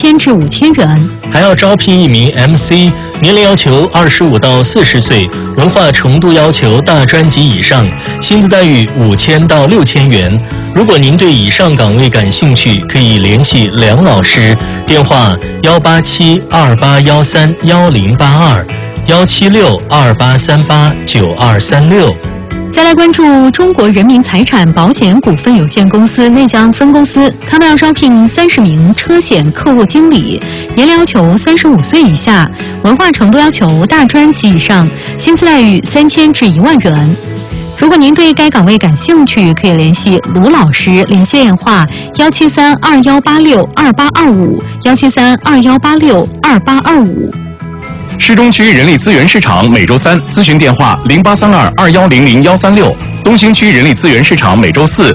3000至5000元。 还要招聘一名 MC， 年龄要求25到40岁，文化程度要求大专级以上，薪资待遇5000到6000元。如果您对以上岗位感兴趣，可以联系梁老师，电话187-2813-1082，176-2838-9236。 再来关注中国人民财产保险股份有限公司内江分公司，他们要招聘30名车险客户经理，年龄要求35岁以下，文化程度要求大专级以上，薪资待遇3000至1万元。如果您对该岗位感兴趣，可以联系卢老师，联系电话17321862825，17321862825。 市中区人力资源市场每周3咨询电话083221000136，东兴区人力资源市场每周4